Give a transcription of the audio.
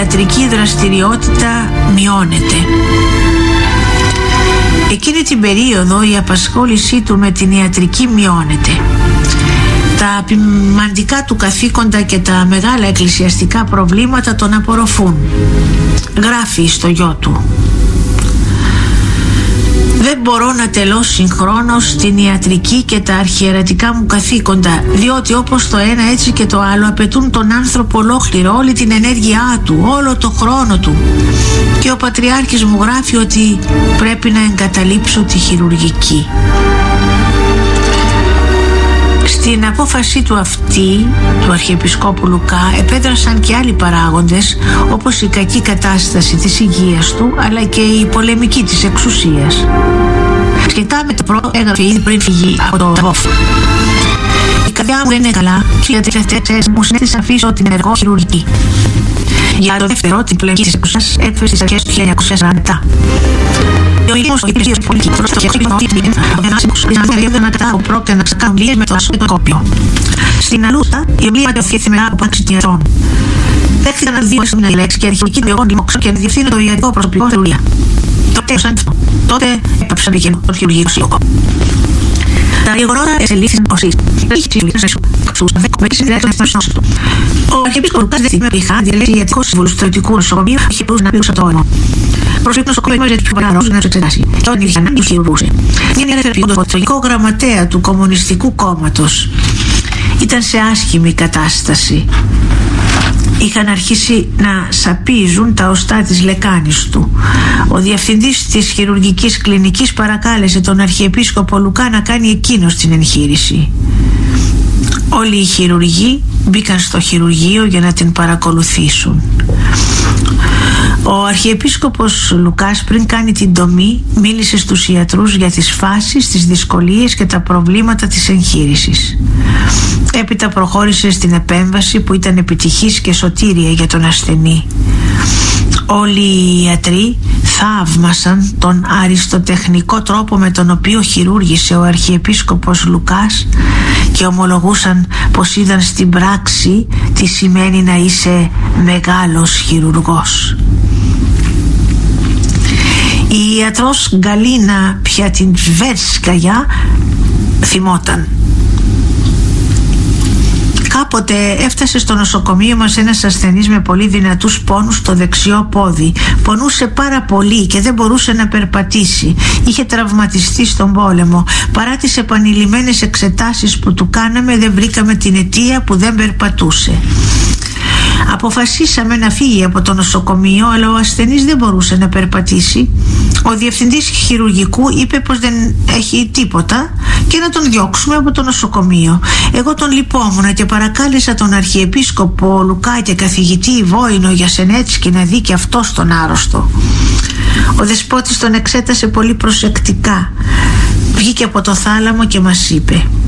ιατρική δραστηριότητα μειώνεται. Εκείνη την περίοδο η απασχόλησή του με την ιατρική μειώνεται. Τα ποιμαντικά του καθήκοντα και τα μεγάλα εκκλησιαστικά προβλήματα τον απορροφούν. Γράφει στο γιο του: «Δεν μπορώ να τελώ συγχρόνως την ιατρική και τα αρχιερατικά μου καθήκοντα, διότι όπως το ένα έτσι και το άλλο απαιτούν τον άνθρωπο ολόκληρο, όλη την ενέργειά του, όλο το χρόνο του. Και ο Πατριάρχης μου γράφει ότι πρέπει να εγκαταλείψω τη χειρουργική». Στην απόφαση του αυτή, του Αρχιεπισκόπου Λουκά, επέδρασαν και άλλοι παράγοντες, όπως η κακή κατάσταση της υγείας του, αλλά και η πολεμική της εξουσίας. Σχετικά με το πρώτο, έγραψε ήδη πριν φύγει από το Λαβόφ: «Η καρδιά μου δεν είναι καλά και για 3 μου συνέτησε να αφήσω την ενεργό χειρουργική». Για το δεύτερο, την πολεμική της εξουσίας, έφερε στις αρχές του 1947. Ο ήλιος ο υπηρεσίας πολιτικής προς το χέρι του από ένα σύμπος να κατά πρόκειται να ξεκάνουν λίες με το ασφαλτοκόπιο. Στην Αλούστα, η εμπλήμα τεωθήθηκε μετά από 6 ετών. Δέχτηκαν να δύο στην λέξη και αρχική του εγών λιμόξο και να διευθύνω το ιατρικό προσωπικό θεωρία. Τότε έπαψαν να γίνουν το χειρουργικό σύλλογο. Τα γεγονότα εξελίχθηκαν ως εξής. Ο Αρχιεπίσκοπος Λουκάς δεν θυμίζει είχα διαλέξει ιατρικό σύμβουλο του Θεωρητικού Νοσοκομείου και είχε μπορούσε να πει το όνομα. Προσφύγει νοσοκομείο για τους πιο παραρρώσεις να τους εξετάσει. Και όταν είχε ανάγκη χειρουργούσε. Μια ελεύθερη όντως πατρογικό γραμματέα του Κομμουνιστικού Κόμματος ήταν σε άσχημη κατάσταση. Είχαν αρχίσει να σαπίζουν τα οστά της λεκάνης του. Ο διευθυντής της χειρουργικής κλινικής παρακάλεσε τον Αρχιεπίσκοπο Λουκά να κάνει εκείνος την εγχείρηση. Όλοι οι χειρουργοί μπήκαν στο χειρουργείο για να την παρακολουθήσουν. Ο Αρχιεπίσκοπος Λουκάς, πριν κάνει την τομή, μίλησε στους ιατρούς για τις φάσεις, τις δυσκολίες και τα προβλήματα της εγχείρησης. Έπειτα προχώρησε στην επέμβαση που ήταν επιτυχής και σωτήρια για τον ασθενή. Όλοι οι ιατροί θαύμασαν τον αριστοτεχνικό τρόπο με τον οποίο χειρούργησε ο Αρχιεπίσκοπος Λουκάς και ομολογούσαν πως είδαν στην πράξη τι σημαίνει να είσαι μεγάλος χειρουργός. Η ιατρός Γκαλίνα Πιατιντσβέρσκαγια θυμόταν: «Κάποτε έφτασε στο νοσοκομείο μας ένας ασθενής με πολύ δυνατούς πόνους στο δεξιό πόδι. Πονούσε πάρα πολύ και δεν μπορούσε να περπατήσει. Είχε τραυματιστεί στον πόλεμο. Παρά τις επανειλημμένες εξετάσεις που του κάναμε, δεν βρήκαμε την αιτία που δεν περπατούσε. Αποφασίσαμε να φύγει από το νοσοκομείο, αλλά ο ασθενής δεν μπορούσε να περπατήσει. Ο διευθυντής χειρουργικού είπε πως δεν έχει τίποτα και να τον διώξουμε από το νοσοκομείο. Εγώ τον λυπόμουν και παρακάλεσα τον Αρχιεπίσκοπο Λουκά και καθηγητή Βόηνο Γιασενέτσκι να δει και αυτό τον άρρωστο. Ο δεσπότης τον εξέτασε πολύ προσεκτικά. Βγήκε από το θάλαμο και μας είπε: